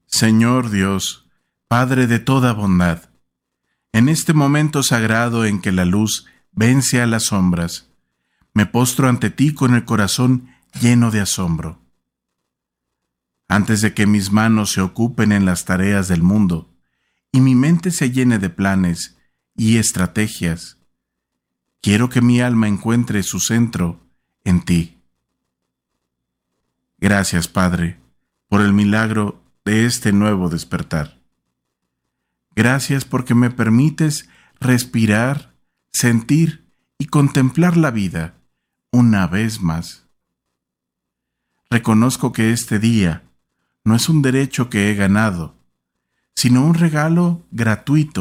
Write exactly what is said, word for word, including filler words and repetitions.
Señor Dios, Padre de toda bondad, en este momento sagrado en que la luz vence a las sombras, me postro ante ti con el corazón lleno de asombro. Antes de que mis manos se ocupen en las tareas del mundo y mi mente se llene de planes y estrategias, quiero que mi alma encuentre su centro en ti. Gracias, Padre, por el milagro de este nuevo despertar. Gracias porque me permites respirar, sentir y contemplar la vida una vez más. Reconozco que este día no es un derecho que he ganado, sino un regalo gratuito